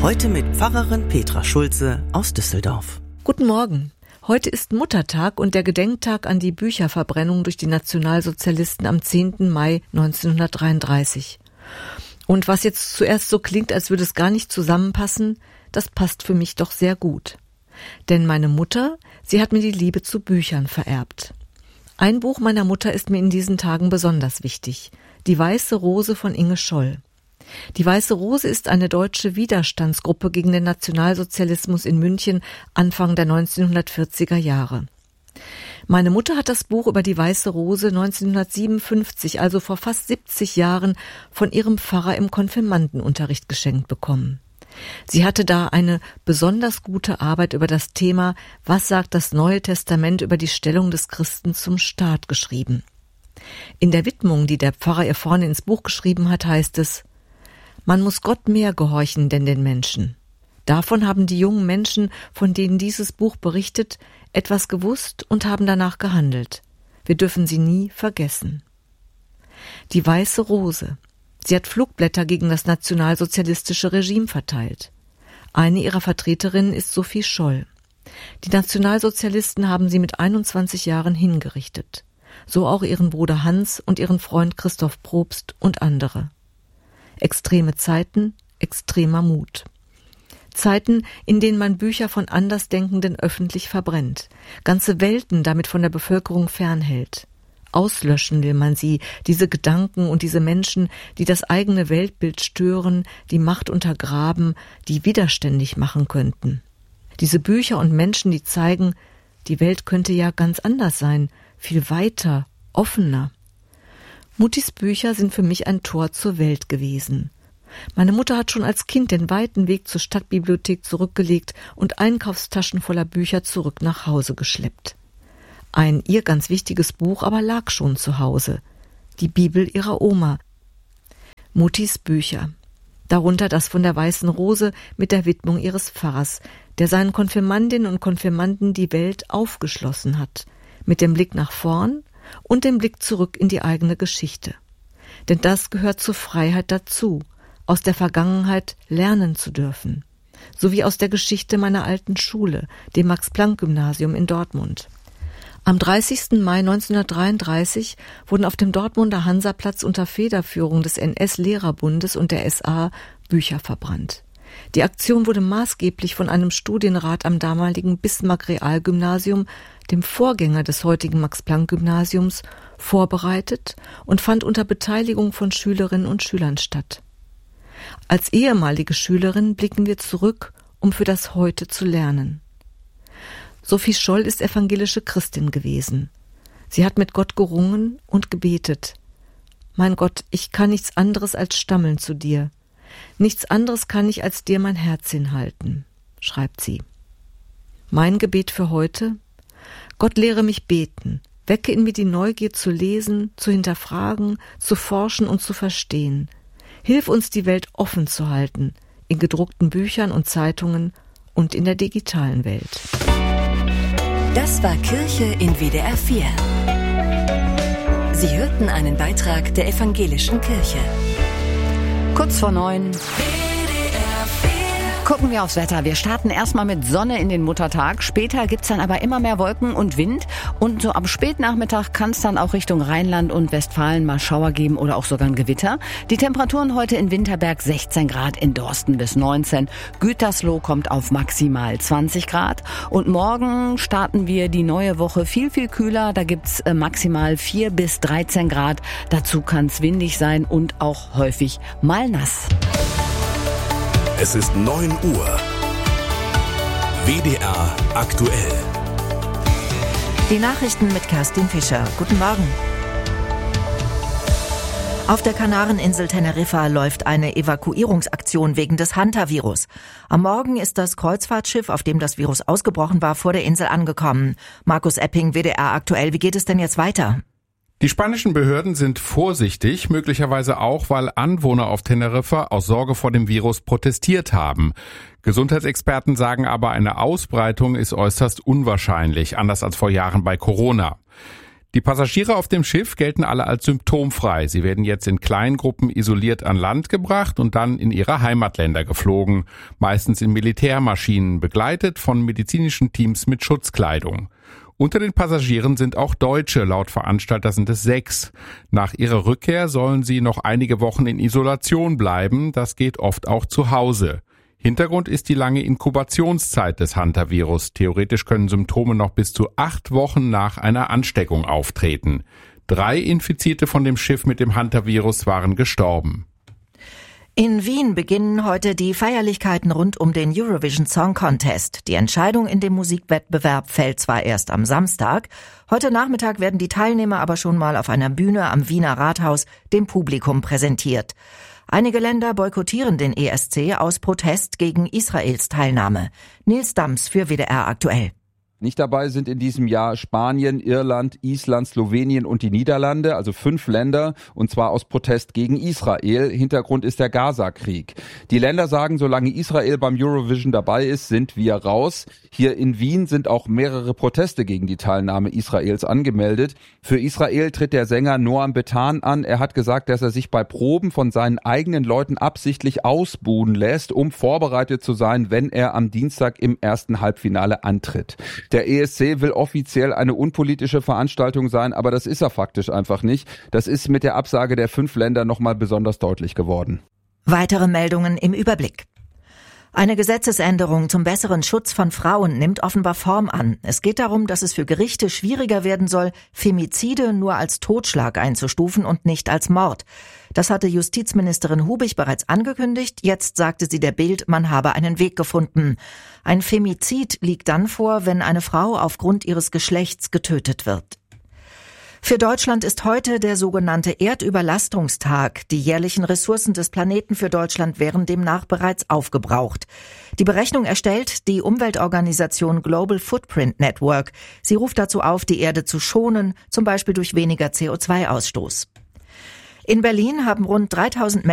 Heute mit Pfarrerin Petra Schulze aus Düsseldorf. Guten Morgen. Heute ist Muttertag und der Gedenktag an die Bücherverbrennung durch die Nationalsozialisten am 10. Mai 1933. Und was jetzt zuerst so klingt, als würde es gar nicht zusammenpassen, das passt für mich doch sehr gut. Denn meine Mutter, sie hat mir die Liebe zu Büchern vererbt. Ein Buch meiner Mutter ist mir in diesen Tagen besonders wichtig. Die Weiße Rose von Inge Scholl. Die Weiße Rose ist eine deutsche Widerstandsgruppe gegen den Nationalsozialismus in München Anfang der 1940er Jahre. Meine Mutter hat das Buch über die Weiße Rose 1957, also vor fast 70 Jahren, von ihrem Pfarrer im Konfirmandenunterricht geschenkt bekommen. Sie hatte da eine besonders gute Arbeit über das Thema „Was sagt das Neue Testament über die Stellung des Christen zum Staat?" geschrieben. In der Widmung, die der Pfarrer ihr vorne ins Buch geschrieben hat, heißt es: Man muss Gott mehr gehorchen denn den Menschen. Davon haben die jungen Menschen, von denen dieses Buch berichtet, etwas gewusst und haben danach gehandelt. Wir dürfen sie nie vergessen. Die Weiße Rose. Sie hat Flugblätter gegen das nationalsozialistische Regime verteilt. Eine ihrer Vertreterinnen ist Sophie Scholl. Die Nationalsozialisten haben sie mit 21 Jahren hingerichtet. So auch ihren Bruder Hans und ihren Freund Christoph Probst und andere. Extreme Zeiten, extremer Mut. Zeiten, in denen man Bücher von Andersdenkenden öffentlich verbrennt, ganze Welten damit von der Bevölkerung fernhält. Auslöschen will man sie, diese Gedanken und diese Menschen, die das eigene Weltbild stören, die Macht untergraben, die widerständig machen könnten. Diese Bücher und Menschen, die zeigen, die Welt könnte ja ganz anders sein, viel weiter, offener. Muttis Bücher sind für mich ein Tor zur Welt gewesen. Meine Mutter hat schon als Kind den weiten Weg zur Stadtbibliothek zurückgelegt und Einkaufstaschen voller Bücher zurück nach Hause geschleppt. Ein ihr ganz wichtiges Buch aber lag schon zu Hause. Die Bibel ihrer Oma. Muttis Bücher. Darunter das von der Weißen Rose mit der Widmung ihres Pfarrers, der seinen Konfirmandinnen und Konfirmanden die Welt aufgeschlossen hat. Mit dem Blick nach vorn und dem Blick zurück in die eigene Geschichte. Denn das gehört zur Freiheit dazu, aus der Vergangenheit lernen zu dürfen. So wie aus der Geschichte meiner alten Schule, dem Max-Planck-Gymnasium in Dortmund. Am 30. Mai 1933 wurden auf dem Dortmunder Hansaplatz unter Federführung des NS-Lehrerbundes und der SA Bücher verbrannt. Die Aktion wurde maßgeblich von einem Studienrat am damaligen Bismarck-Realgymnasium, dem Vorgänger des heutigen Max-Planck-Gymnasiums, vorbereitet und fand unter Beteiligung von Schülerinnen und Schülern statt. Als ehemalige Schülerin blicken wir zurück, um für das Heute zu lernen. Sophie Scholl ist evangelische Christin gewesen. Sie hat mit Gott gerungen und gebetet. Mein Gott, ich kann nichts anderes als stammeln zu dir. Nichts anderes kann ich als dir mein Herz hinhalten, schreibt sie. Mein Gebet für heute? Gott lehre mich beten, wecke in mir die Neugier zu lesen, zu hinterfragen, zu forschen und zu verstehen. Hilf uns, die Welt offen zu halten, in gedruckten Büchern und Zeitungen und in der digitalen Welt. Das war Kirche in WDR 4. Sie hörten einen Beitrag der Evangelischen Kirche. Kurz vor 9. Gucken wir aufs Wetter. Wir starten erstmal mit Sonne in den Muttertag. Später gibt's dann aber immer mehr Wolken und Wind. Und so am Spätnachmittag kann es dann auch Richtung Rheinland und Westfalen mal Schauer geben oder auch sogar ein Gewitter. Die Temperaturen heute in Winterberg 16 Grad, in Dorsten bis 19. Gütersloh kommt auf maximal 20 Grad. Und morgen starten wir die neue Woche viel, viel kühler. Da gibt's maximal 4 bis 13 Grad. Dazu kann es windig sein und auch häufig mal nass. Es ist 9 Uhr. WDR aktuell. Die Nachrichten mit Kerstin Fischer. Guten Morgen. Auf der Kanareninsel Teneriffa läuft eine Evakuierungsaktion wegen des Hantavirus. Am Morgen ist das Kreuzfahrtschiff, auf dem das Virus ausgebrochen war, vor der Insel angekommen. Markus Epping, WDR aktuell. Wie geht es denn jetzt weiter? Die spanischen Behörden sind vorsichtig, möglicherweise auch, weil Anwohner auf Teneriffa aus Sorge vor dem Virus protestiert haben. Gesundheitsexperten sagen aber, eine Ausbreitung ist äußerst unwahrscheinlich, anders als vor Jahren bei Corona. Die Passagiere auf dem Schiff gelten alle als symptomfrei. Sie werden jetzt in kleinen Gruppen isoliert an Land gebracht und dann in ihre Heimatländer geflogen, meistens in Militärmaschinen, begleitet von medizinischen Teams mit Schutzkleidung. Unter den Passagieren sind auch Deutsche, laut Veranstalter sind es 6. Nach ihrer Rückkehr sollen sie noch einige Wochen in Isolation bleiben, das geht oft auch zu Hause. Hintergrund ist die lange Inkubationszeit des Hantavirus. Theoretisch können Symptome noch bis zu 8 Wochen nach einer Ansteckung auftreten. 3 Infizierte von dem Schiff mit dem Hantavirus waren gestorben. In Wien beginnen heute die Feierlichkeiten rund um den Eurovision Song Contest. Die Entscheidung in dem Musikwettbewerb fällt zwar erst am Samstag, heute Nachmittag werden die Teilnehmer aber schon mal auf einer Bühne am Wiener Rathaus dem Publikum präsentiert. Einige Länder boykottieren den ESC aus Protest gegen Israels Teilnahme. Nils Dams für WDR aktuell. Nicht dabei sind in diesem Jahr Spanien, Irland, Island, Slowenien und die Niederlande, also 5 Länder, und zwar aus Protest gegen Israel. Hintergrund ist der Gaza-Krieg. Die Länder sagen, solange Israel beim Eurovision dabei ist, sind wir raus. Hier in Wien sind auch mehrere Proteste gegen die Teilnahme Israels angemeldet. Für Israel tritt der Sänger Noam Betan an. Er hat gesagt, dass er sich bei Proben von seinen eigenen Leuten absichtlich ausbuhen lässt, um vorbereitet zu sein, wenn er am Dienstag im ersten Halbfinale antritt. Der ESC will offiziell eine unpolitische Veranstaltung sein, aber das ist er faktisch einfach nicht. Das ist mit der Absage der 5 Länder nochmal besonders deutlich geworden. Weitere Meldungen im Überblick. Eine Gesetzesänderung zum besseren Schutz von Frauen nimmt offenbar Form an. Es geht darum, dass es für Gerichte schwieriger werden soll, Femizide nur als Totschlag einzustufen und nicht als Mord. Das hatte Justizministerin Hubich bereits angekündigt. Jetzt sagte sie der Bild, man habe einen Weg gefunden. Ein Femizid liegt dann vor, wenn eine Frau aufgrund ihres Geschlechts getötet wird. Für Deutschland ist heute der sogenannte Erdüberlastungstag. Die jährlichen Ressourcen des Planeten für Deutschland wären demnach bereits aufgebraucht. Die Berechnung erstellt die Umweltorganisation Global Footprint Network. Sie ruft dazu auf, die Erde zu schonen, zum Beispiel durch weniger CO2-Ausstoß. In Berlin haben rund 3000